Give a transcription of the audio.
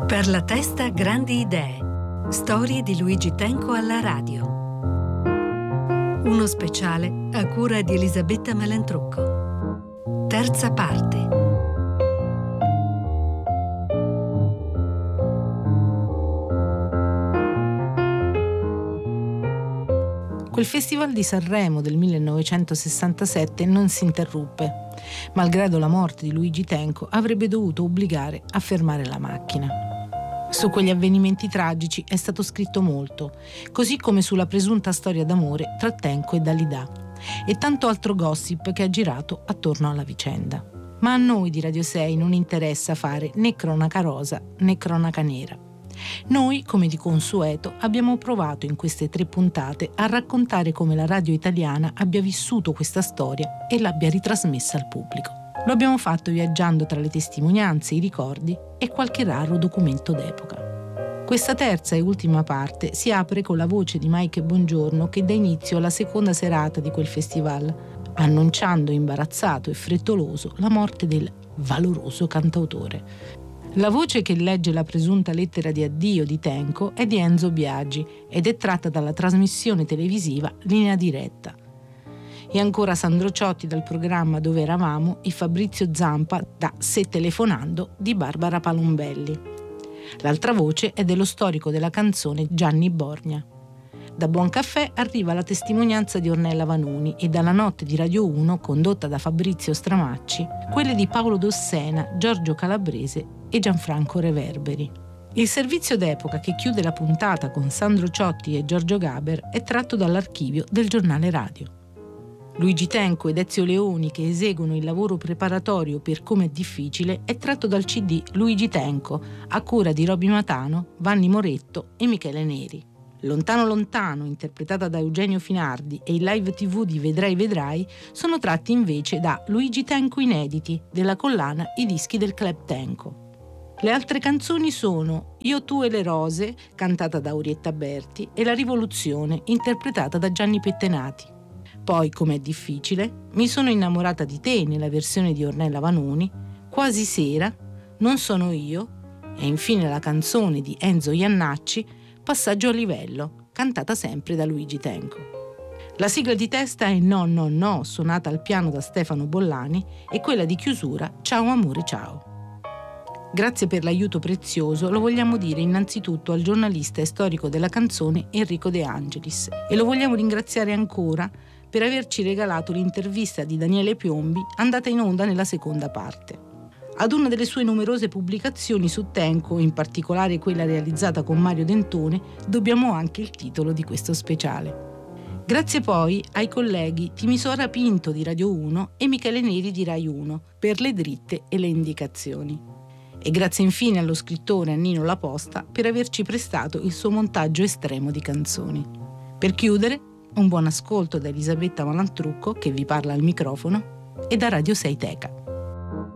Per la testa grandi idee. Storie di Luigi Tenco alla radio. Uno speciale a cura di Elisabetta Malantrucco. Terza parte. Quel Festival di Sanremo del 1967 non si interruppe. Malgrado la morte di Luigi Tenco, avrebbe dovuto obbligare a fermare la macchina. Su quegli avvenimenti tragici è stato scritto molto, così come sulla presunta storia d'amore tra Tenco e Dalida, e tanto altro gossip che ha girato attorno alla vicenda. Ma a noi di Radio 6 non interessa fare né cronaca rosa né cronaca nera. Noi, come di consueto, abbiamo provato in queste 3 puntate a raccontare come la radio italiana abbia vissuto questa storia e l'abbia ritrasmessa al pubblico. Lo abbiamo fatto viaggiando tra le testimonianze, i ricordi e qualche raro documento d'epoca. Questa terza e ultima parte si apre con la voce di Mike Bongiorno che dà inizio alla seconda serata di quel festival, annunciando imbarazzato e frettoloso la morte del valoroso cantautore. La voce che legge la presunta lettera di addio di Tenco è di Enzo Biagi ed è tratta dalla trasmissione televisiva Linea Diretta. E ancora Sandro Ciotti dal programma Dove eravamo e Fabrizio Zampa da Se telefonando di Barbara Palombelli. L'altra voce è dello storico della canzone Gianni Borgna. Da Buon Caffè arriva la testimonianza di Ornella Vanoni e dalla notte di Radio 1, condotta da Fabrizio Stramacci, quelle di Paolo Dossena, Giorgio Calabrese e Gianfranco Reverberi. Il servizio d'epoca che chiude la puntata con Sandro Ciotti e Giorgio Gaber è tratto dall'archivio del giornale radio. Luigi Tenco ed Ezio Leoni che eseguono il lavoro preparatorio per Come è difficile è tratto dal CD Luigi Tenco a cura di Roby Matano, Vanni Moretto e Michele Neri. Lontano lontano, interpretata da Eugenio Finardi, e il live TV di Vedrai Vedrai sono tratti invece da Luigi Tenco Inediti, della collana I dischi del Club Tenco. Le altre canzoni sono Io, tu e le rose, cantata da Orietta Berti, e La rivoluzione, interpretata da Gianni Pettenati. Poi, Come è difficile, Mi sono innamorata di te, nella versione di Ornella Vanoni, Quasi sera, Non sono io, e infine la canzone di Enzo Iannacci, Passaggio a livello, cantata sempre da Luigi Tenco. La sigla di testa è No, no, no, suonata al piano da Stefano Bollani, e quella di chiusura Ciao amore, ciao. Grazie per l'aiuto prezioso lo vogliamo dire innanzitutto al giornalista e storico della canzone Enrico De Angelis e lo vogliamo ringraziare ancora per averci regalato l'intervista di Daniele Piombi andata in onda nella seconda parte. Ad una delle sue numerose pubblicazioni su Tenco, in particolare quella realizzata con Mario Dentone, dobbiamo anche il titolo di questo speciale. Grazie poi ai colleghi Timisoara Pinto di Radio 1 e Michele Neri di Rai 1 per le dritte e le indicazioni. E grazie infine allo scrittore Annino Laposta per averci prestato il suo montaggio estremo di canzoni. Per chiudere, un buon ascolto da Elisabetta Malantrucco, che vi parla al microfono, e da Radio 6 Teca.